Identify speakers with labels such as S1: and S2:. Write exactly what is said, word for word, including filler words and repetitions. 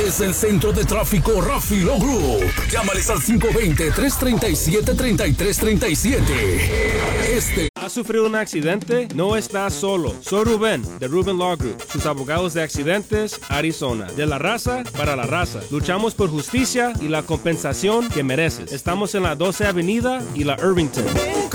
S1: Desde el Centro de Tráfico Rafi Law Group. Llámales al cinco dos cero, tres tres siete, tres tres tres siete. Este.
S2: ¿Has sufrido un accidente? No estás solo. Soy Rubén, de Rubén Law Group, sus abogados de accidentes, Arizona. De la raza para la raza. Luchamos por justicia y la compensación que mereces. Estamos en la doce Avenida y la Irvington.